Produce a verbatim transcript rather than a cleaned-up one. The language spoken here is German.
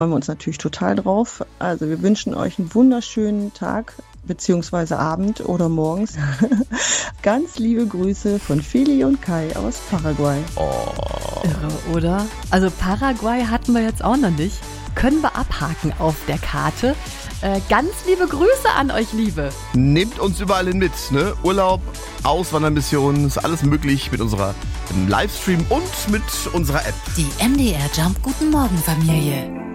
freuen wir uns natürlich total drauf. Also wir wünschen euch einen wunderschönen Tag beziehungsweise Abend oder morgens. Ganz liebe Grüße von Feli und Kai aus Paraguay. Oh. Irre, oder? Also Paraguay hatten wir jetzt auch noch nicht. Können wir abhaken auf der Karte. Äh, ganz liebe Grüße an euch, Liebe. Nehmt uns überall hin mit, ne? Urlaub, Auswandermissionen, ist alles möglich mit unserer Livestream und mit unserer App. Die M D R Jump Guten Morgen Familie.